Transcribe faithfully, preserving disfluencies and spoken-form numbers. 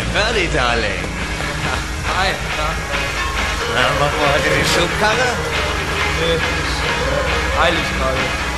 Ferdi, Darling. Hi, na? Na, machen wir heute die Schubkarre? Nee, ist äh, eilig gerade.